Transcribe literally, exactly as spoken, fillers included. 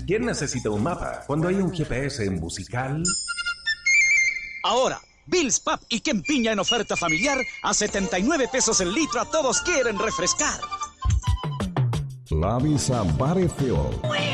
¿Quién necesita un mapa cuando hay un G P S en Musical? Ahora, Bills Pub y Ken Piña en oferta familiar a setenta y nueve pesos el litro. A todos quieren refrescar. Labisa Barefield.